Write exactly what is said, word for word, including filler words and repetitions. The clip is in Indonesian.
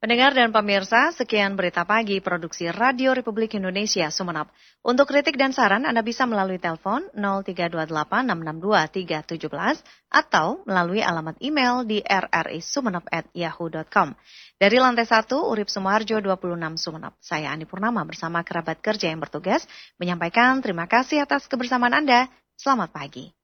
Pendengar dan pemirsa, sekian berita pagi produksi Radio Republik Indonesia Sumeneb. Untuk kritik dan saran Anda bisa melalui telepon nol tiga dua delapan enam enam dua tiga satu tujuh atau melalui alamat email di r r i sumeneb at yahoo dot com. Dari lantai satu, Urip Sumoharjo dua puluh enam Sumeneb. Saya Ani Purnama bersama kerabat kerja yang bertugas menyampaikan terima kasih atas kebersamaan Anda. Selamat pagi.